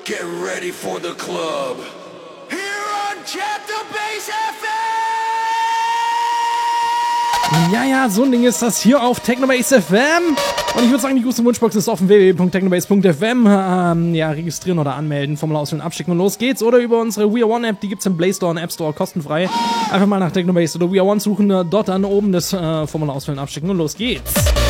Get ready for the club. Here on Chapter Base FM! Ja, so ein Ding ist das hier auf Technobase FM. Und ich würde sagen, die große Wunschbox ist offen, www.technobase.fm. Registrieren oder anmelden, Formel ausfüllen, abschicken und los geht's. Oder über unsere We Are One App, die gibt's im Play Store und App Store kostenfrei. Einfach mal nach Technobase oder We Are One suchen, dort dann oben das Formular ausfüllen, abschicken und los geht's.